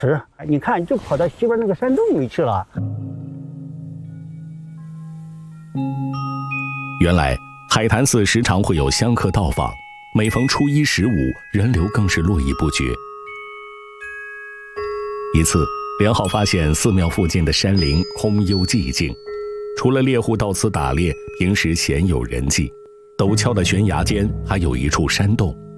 是，你看就跑到西边那个山洞里去了。 原来海坛寺时常会有香客到访，每逢初一、15，人流更是络绎不绝。一次，梁浩发现寺庙附近的山林空幽寂静，除了猎户到此打猎，平时鲜有人迹。陡峭的悬崖间还有一处山洞，